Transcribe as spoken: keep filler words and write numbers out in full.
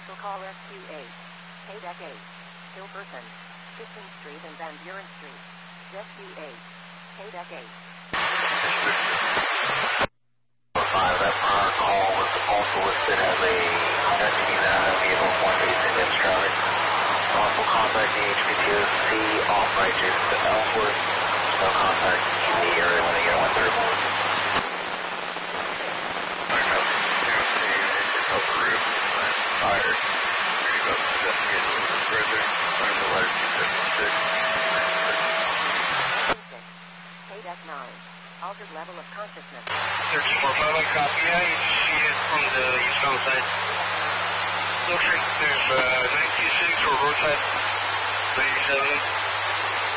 Special call S Q eight. K-Deck eight. Hilferson. Pistons Street and Van Buren Street. S Q eight. K-Deck eight. five, that prior call was also listed as a Argentina vehicle one facing against traffic. Also contact the H P T O C off right adjacent to Ellsworth. No contact in the area when the unit went through. Fire. K-Deck nine. Altered level of consciousness. thirteen four five, I copy. Yeah, you can see it from the eastbound side. Looks like there's uh, nine two six or roadside ninety-seven.